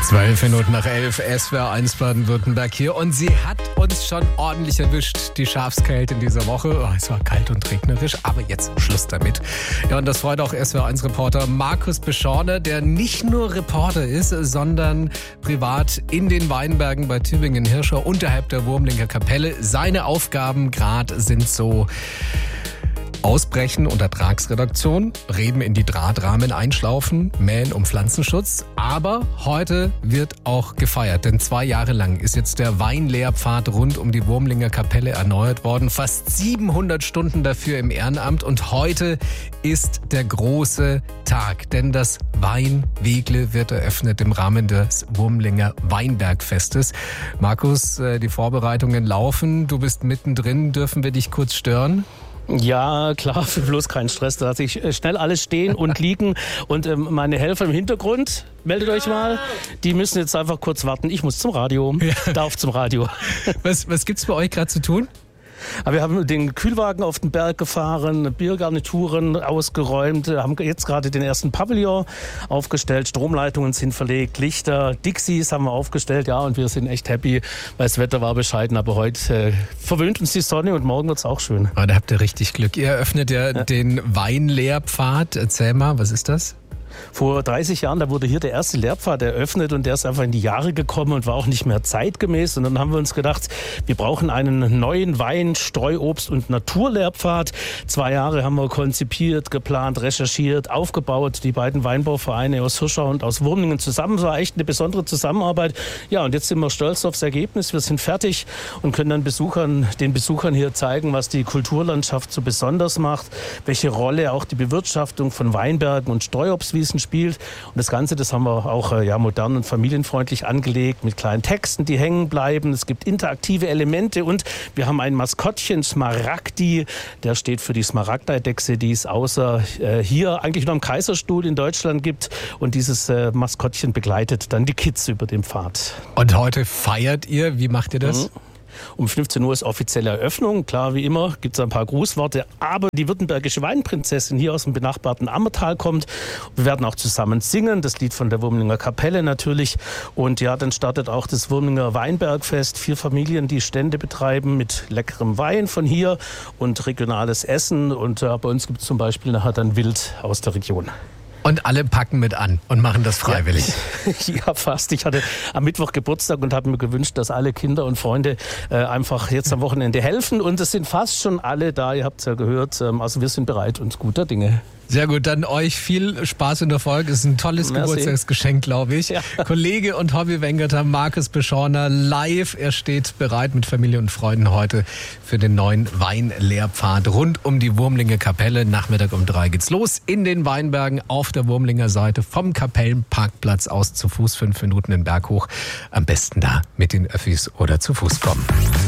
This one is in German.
12 Minuten nach 11, SWR 1 Baden-Württemberg hier. Und sie hat uns schon ordentlich erwischt, die Schafskälte in dieser Woche. Oh, es war kalt und regnerisch, aber jetzt Schluss damit. Ja, und das freut auch SWR 1 Reporter Markus Beschorner, der nicht nur Reporter ist, sondern privat in den Weinbergen bei Tübingen-Hirschau unterhalb der Wurmlinger Kapelle. Seine Aufgaben gerade sind so: Ausbrechen und Ertragsreduktion, Reben in die Drahtrahmen einschlaufen, mähen um Pflanzenschutz. Aber heute wird auch gefeiert, denn 2 Jahre lang ist jetzt der Weinlehrpfad rund um die Wurmlinger Kapelle erneuert worden. Fast 700 Stunden dafür im Ehrenamt und heute ist der große Tag, denn das Weinwegle wird eröffnet im Rahmen des Wurmlinger Weinbergfestes. Markus, die Vorbereitungen laufen, du bist mittendrin, dürfen wir dich kurz stören? Ja, klar, bloß kein Stress. Da lasse ich schnell alles stehen und liegen. Und meine Helfer im Hintergrund, meldet euch mal, die müssen jetzt einfach kurz warten. Ich muss zum Radio, darf zum Radio. Was gibt's bei euch gerade zu tun? Aber wir haben den Kühlwagen auf den Berg gefahren, Biergarnituren ausgeräumt, haben jetzt gerade den ersten Pavillon aufgestellt, Stromleitungen sind verlegt, Lichter, Dixies haben wir aufgestellt, ja, und wir sind echt happy, weil das Wetter war bescheiden, aber heute verwöhnt uns die Sonne und morgen wird's auch schön. Oh, da habt ihr richtig Glück. Ihr eröffnet ja den Weinlehrpfad. Erzähl mal, was ist das? Vor 30 Jahren, da wurde hier der erste Lehrpfad eröffnet und der ist einfach in die Jahre gekommen und war auch nicht mehr zeitgemäß. Und dann haben wir uns gedacht, wir brauchen einen neuen Wein-, Streuobst- und Naturlehrpfad. 2 Jahre haben wir konzipiert, geplant, recherchiert, aufgebaut. Die beiden Weinbauvereine aus Hirschau und aus Wurmlingen zusammen. Es war echt eine besondere Zusammenarbeit. Ja, und jetzt sind wir stolz aufs Ergebnis. Wir sind fertig und können dann den Besuchern hier zeigen, was die Kulturlandschaft so besonders macht, welche Rolle auch die Bewirtschaftung von Weinbergen und Streuobstwiesen spielt. Und das Ganze, das haben wir auch modern und familienfreundlich angelegt mit kleinen Texten, die hängen bleiben. Es gibt interaktive Elemente und wir haben ein Maskottchen, Smaragdi, der steht für die Smaragdeidechse, die es außer hier eigentlich nur am Kaiserstuhl in Deutschland gibt. Und dieses Maskottchen begleitet dann die Kids über den Pfad. Und heute feiert ihr, wie macht ihr das? Um 15 Uhr ist offizielle Eröffnung. Klar, wie immer, gibt es ein paar Grußworte. Aber die württembergische Weinprinzessin hier aus dem benachbarten Ammertal kommt. Wir werden auch zusammen singen, das Lied von der Wurmlinger Kapelle natürlich. Und ja, dann startet auch das Wurmlinger Weinbergfest. 4 Familien, die Stände betreiben mit leckerem Wein von hier und regionales Essen. Und bei uns gibt es zum Beispiel nachher dann Wild aus der Region. Und alle packen mit an und machen das freiwillig. Ja, fast. Ich hatte am Mittwoch Geburtstag und habe mir gewünscht, dass alle Kinder und Freunde einfach jetzt am Wochenende helfen. Und es sind fast schon alle da, ihr habt es ja gehört. Also wir sind bereit und guter Dinge. Sehr gut, dann euch viel Spaß und Erfolg. Es ist ein tolles Geburtstagsgeschenk, glaube ich. Ja. Kollege und Hobbyweingärtner Markus Beschorner live. Er steht bereit mit Familie und Freunden heute für den neuen Weinlehrpfad rund um die Wurmlinger Kapelle. Nachmittag um 3 geht's los in den Weinbergen auf der Wurmlinger Seite vom Kapellenparkplatz aus zu Fuß 5 Minuten den Berg hoch. Am besten da mit den Öffis oder zu Fuß kommen.